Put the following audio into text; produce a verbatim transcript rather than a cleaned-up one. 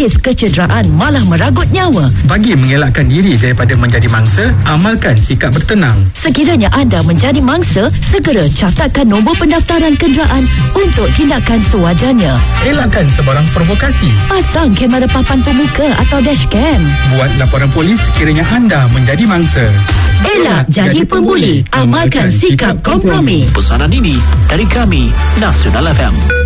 kes kecederaan malah meragut nyawa. Bagi mengelakkan diri daripada menjadi mangsa, amalkan sikap bertenang. Sekiranya anda menjadi mangsa, segera catatkan nombor pendaftaran kenderaan untuk tindakan sewajarnya. Elakkan sebarang provokasi. Pasang kamera papan pemuka atau dashcam. Buat laporan polis sekiranya anda menjadi mangsa. Elak jadi pembuli. Amalkan sikap kompromi. Pesanan ini dari kami, Nasional F M.